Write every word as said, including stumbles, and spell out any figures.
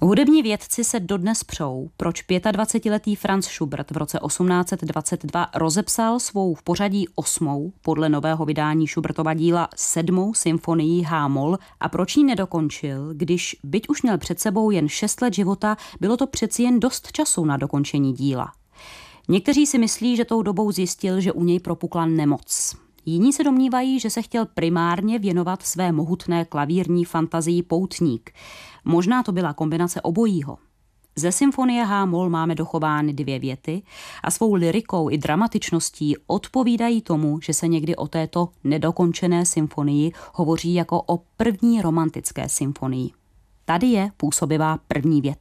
Hudební vědci se dodnes přou, proč dvacetiletý Franz Schubert v roce osmnáct set dvacet dva rozepsal svou v pořadí osmou, podle nového vydání Schubertova díla sedmou symfonii H-moll a proč ji nedokončil, když byť už měl před sebou jen šest let života, bylo to přeci jen dost času na dokončení díla. Někteří si myslí, že tou dobou zjistil, že u něj propukla nemoc. Jiní se domnívají, že se chtěl primárně věnovat své mohutné klavírní fantazii Poutník. Možná to byla kombinace obojího. Ze symfonie H-moll máme dochovány dvě věty a svou lyrikou i dramatičností odpovídají tomu, že se někdy o této nedokončené symfonii hovoří jako o první romantické symfonii. Tady je působivá první věta.